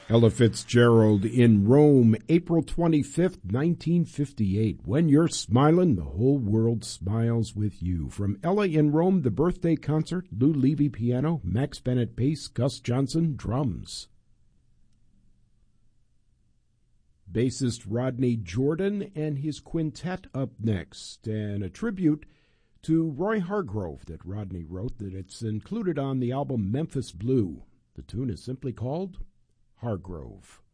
Ella Fitzgerald in Rome, April 25th, 1958. When you're smiling, the whole world smiles with you. From Ella in Rome, the birthday concert, Lou Levy piano, Max Bennett bass, Gus Johnson drums. Bassist Rodney Jordan and his quintet up next, and a tribute to Roy Hargrove that Rodney wrote, that it's included on the album Memphis Blue. The tune is simply called Hargrove.